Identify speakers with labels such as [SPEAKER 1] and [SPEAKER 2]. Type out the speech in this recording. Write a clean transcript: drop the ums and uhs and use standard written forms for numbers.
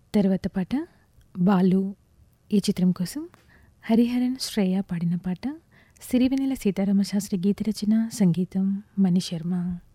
[SPEAKER 1] తర్వాత పాట 'బాలు' ఈ చిత్రం కోసం హరిహరన్, శ్రేయ పాడిన పాట. సిరివెన్నెల సీతారామశాస్త్రి గీత రచన, సంగీతం మణిశర్మ.